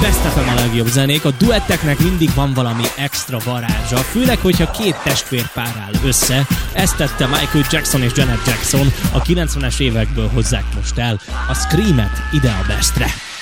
Best FM a legjobb zenék, a duetteknek mindig van valami extra varázsa, főleg, hogyha két testvérpár áll össze. Ezt tette Michael Jackson és Janet Jackson, a 90-es évekből hozzák most el a Screamet ide a Bestre.